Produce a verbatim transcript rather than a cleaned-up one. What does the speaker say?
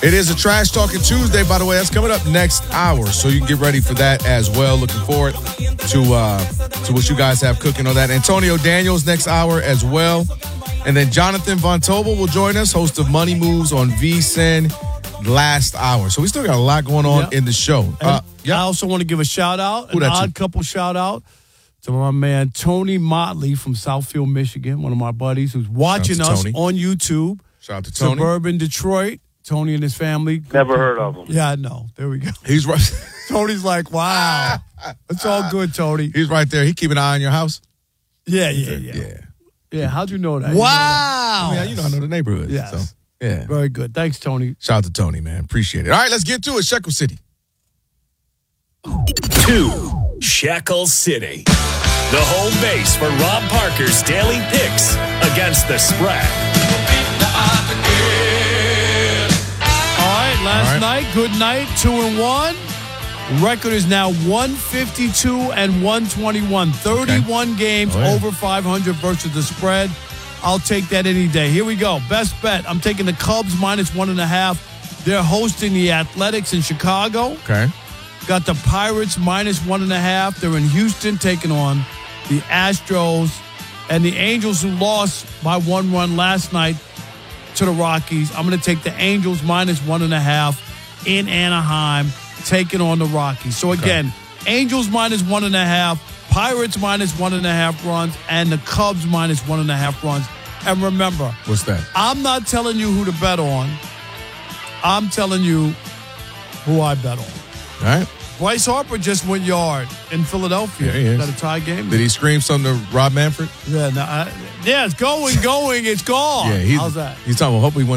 It is a Trash Talking Tuesday, by the way. That's coming up next hour, so you can get ready for that as well. Looking forward to uh, to what you guys have cooking on that. Antonio Daniels next hour as well. And then Jonathan Von Tobel will join us, host of Money Moves on V S I N last hour. So we still got a lot going on yep. in the show. Uh, yep. I also want to give a shout-out, Who an that odd to? couple shout-out to my man Tony Motley from Southfield, Michigan, one of my buddies who's watching us Tony. on YouTube. Shout out to Tony. Suburban Detroit. Tony and his family. Never heard of him. Yeah, I know. There we go. He's right. Tony's like, wow. It's all good, Tony. He's right there. He keep an eye on your house. Yeah, yeah, yeah. Yeah. Yeah, how'd you know that? Wow. You know that? I mean, you know, I know the neighborhood. Yes. So, yeah. Very good. Thanks, Tony. Shout out to Tony, man. Appreciate it. All right, let's get to it. Shekel City. Two, Shekel City. The home base for Rob Parker's daily picks against the spread. All right, last All right. night, good night, two and one. Record is now one fifty-two and one twenty-one. thirty-one okay. games oh, yeah. over five hundred versus the spread. I'll take that any day. Here we go. Best bet. I'm taking the Cubs minus one and a half. They're hosting the Athletics in Chicago. Okay. Got the Pirates minus one and a half. They're in Houston taking on the Astros. And the Angels, who lost by one run last night to the Rockies. I'm going to take the Angels minus one and a half in Anaheim, taking on the Rockies. So again, okay. Angels minus one and a half, Pirates minus one and a half runs, and the Cubs minus one and a half runs. And remember, what's that? I'm not telling you who to bet on. I'm telling you who I bet on. All right. Bryce Harper just went yard in Philadelphia. Yeah, Got a tie game. Did he scream something to Rob Manfred? Yeah, no, I, yeah, it's going, going, it's gone. Yeah, he's, how's that? He's talking about hopefully